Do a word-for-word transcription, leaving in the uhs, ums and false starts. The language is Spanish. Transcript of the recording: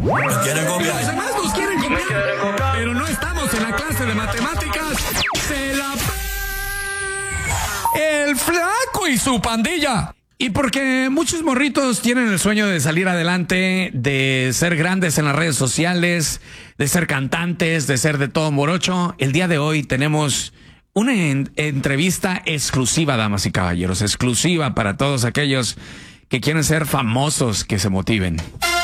Me quieren copiar. Los demás nos quieren copiar, pero no estamos en la clase de matemáticas. Se la... El Flaco y su pandilla. Y porque muchos morritos tienen el sueño de salir adelante, de ser grandes en las redes sociales, de ser cantantes, de ser de todo morocho, el día de hoy tenemos una en entrevista exclusiva, damas y caballeros, exclusiva para todos aquellos que quieren ser famosos, que se motiven.